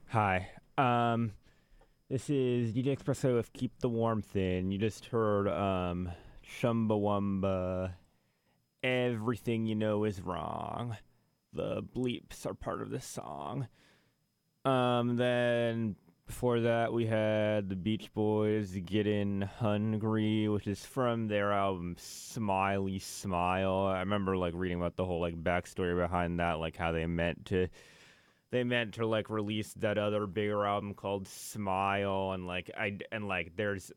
Hi. This is DJ Espresso with Keep the Warmth In. You just heard Chumbawamba. Everything you know is wrong. The bleeps are part of this song. Then before that we had the Beach Boys Getting Hungry, which is from their album Smiley Smile. I remember like reading about the whole like backstory behind that, like how they meant to like release that other bigger album called Smile, and there's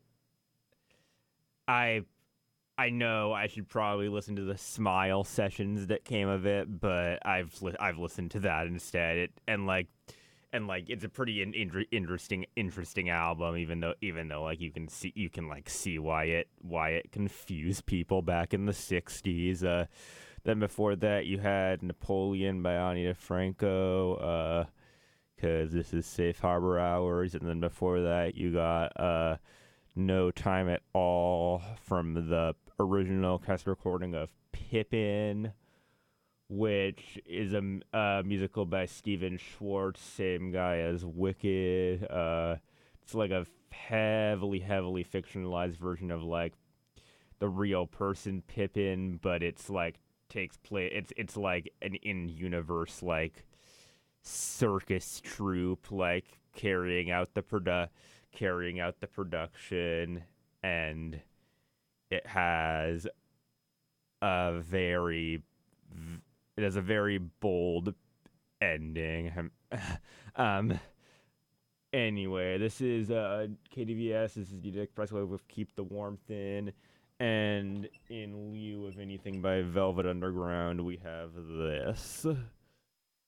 I I know I should probably listen to the Smile sessions that came of it, but I've listened to that instead. And it's a pretty interesting album, even though like you can see why it confused people back in the '60s. Then before that, you had Napoleon by Ani DeFranco, because this is Safe Harbor Hours. And then before that, you got No Time at All from the original cast recording of Pippin, which is a musical by Steven Schwartz, same guy as Wicked. It's like a heavily fictionalized version of like the real person Pippin, but it's like takes place. It's like an in-universe like circus troupe, like carrying out the production, and it has a very it has a very bold ending. um. Anyway, this is KDVS. This is DJ Expressway with Keep the Warmth In. And in lieu of anything by Velvet Underground, we have this.